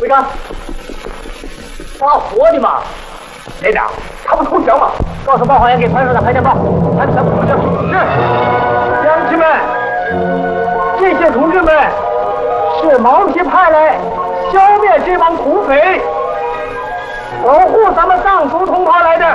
队长，发火的嘛？连长，他不投降吗？告诉报号员给团首长拍电报，团长不投降。是，乡亲们，这些同志们是毛皮派来消灭这帮土匪，保护咱们藏族同胞来的。